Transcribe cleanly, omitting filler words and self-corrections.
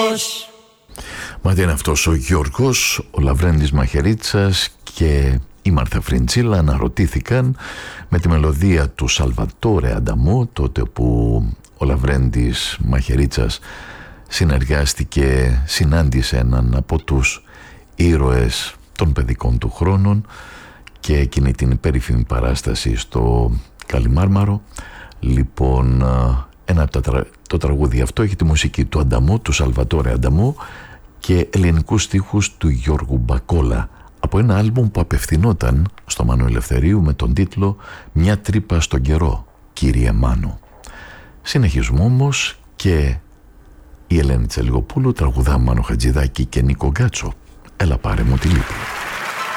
Γιώργος. Μα είναι αυτός ο Γιώργος, ο Λαβρέντης Μαχαιρίτσας και η Μάρθα Φριντσίλα αναρωτήθηκαν με τη μελωδία του Σαλβατόρε Ανταμό, τότε που ο Λαβρέντης Μαχαιρίτσας συνάντησε έναν από τους ήρωες των παιδικών του χρόνων και εκείνη την περίφημη παράσταση στο Καλιμάρμαρο. Λοιπόν, το τραγούδι αυτό έχει τη μουσική του Ανταμό, του Σαλβατόρε Ανταμό, και ελληνικούς στίχους του Γιώργου Μπακόλα, από ένα άλμπουμ που απευθυνόταν στο Μάνο Ελευθερίου με τον τίτλο «Μια τρύπα στον καιρό, κύριε Μάνο». Συνεχίζουμε όμως και η Ελένη Τσελιγοπούλου τραγουδά Μάνο Χατζηδάκη και Νίκο Γκάτσο. Έλα πάρε μου τη λύπη.